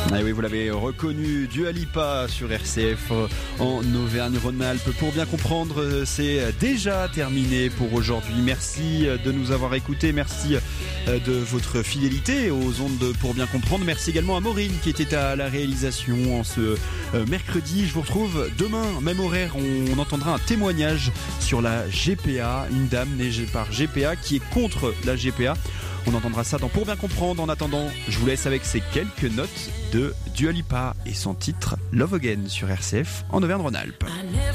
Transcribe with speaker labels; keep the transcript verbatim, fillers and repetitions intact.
Speaker 1: Ah oui, vous l'avez reconnu, Dua Lipa sur R C F en Auvergne-Rhône-Alpes. Pour bien comprendre, c'est déjà terminé pour aujourd'hui. Merci de nous avoir écoutés, merci de votre fidélité aux ondes de Pour bien comprendre. Merci également à Maureen qui était à la réalisation en ce mercredi. Je vous retrouve demain, même horaire. On entendra un témoignage sur la G P A, une dame née par G P A qui est contre la G P A. On entendra ça dans Pour bien comprendre. En attendant, je vous laisse avec ces quelques notes de Dua Lipa et son titre Love Again sur R C F en Auvergne-Rhône-Alpes.